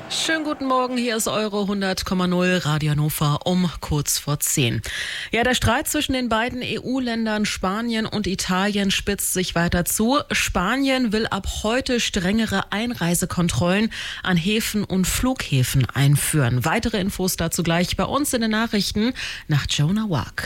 Schönen guten Morgen, hier ist eure 100,0 Radio Hannover um kurz vor 10. Ja, der Streit zwischen den beiden EU-Ländern Spanien und Italien spitzt sich weiter zu. Spanien will ab heute strengere Einreisekontrollen an Häfen und Flughäfen einführen. Weitere Infos dazu gleich bei uns in den Nachrichten nach Jonah Wack.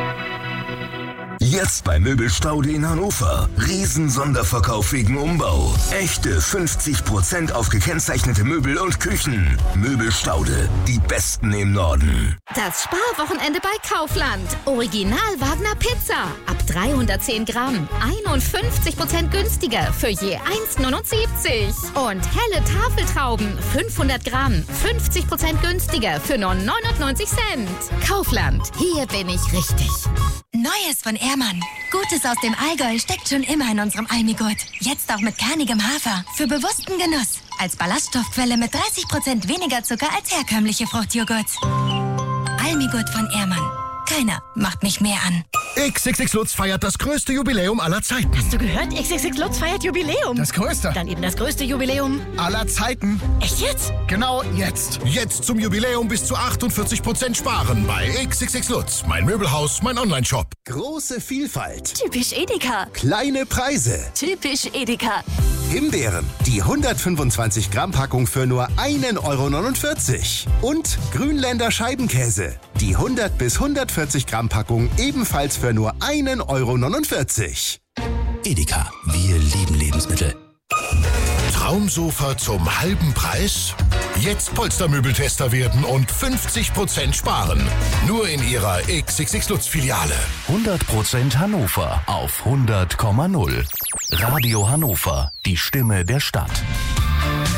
Jetzt bei Möbelstaude in Hannover. Riesen-Sonderverkauf wegen Umbau. Echte 50% auf gekennzeichnete Möbel und Küchen. Möbelstaude, die Besten im Norden. Das Sparwochenende bei Kaufland. Original Wagner Pizza. Ab 310 Gramm. 51% günstiger für je 1,79. Und helle Tafeltrauben. 500 Gramm. 50% günstiger für nur 99 Cent. Kaufland. Hier bin ich richtig. Neues von Ehrmann. Gutes aus dem Allgäu steckt schon immer in unserem Almigurt. Jetzt auch mit kernigem Hafer. Für bewussten Genuss. Als Ballaststoffquelle mit 30% weniger Zucker als herkömmliche Fruchtjoghurt. Almigurt von Ehrmann. Keiner macht mich mehr an. XXX Lutz feiert das größte Jubiläum aller Zeiten. Hast du gehört? XXX Lutz feiert Jubiläum. Das größte? Dann eben das größte Jubiläum aller Zeiten. Echt jetzt? Genau jetzt. Jetzt zum Jubiläum bis zu 48% sparen bei XXX Lutz. Mein Möbelhaus, mein Onlineshop. Große Vielfalt. Typisch Edeka. Kleine Preise. Typisch Edeka. Himbeeren. Die 125 Gramm Packung für nur 1,49 €. Und Grünländer Scheibenkäse. Die 100 bis 140 Gramm Packung ebenfalls für nur 1,49 €. Edeka, wir lieben Lebensmittel. Traumsofa zum halben Preis? Jetzt Polstermöbeltester werden und 50% sparen. Nur in Ihrer XXX Lutz Filiale. 100% Hannover auf 100,0. Radio Hannover, die Stimme der Stadt.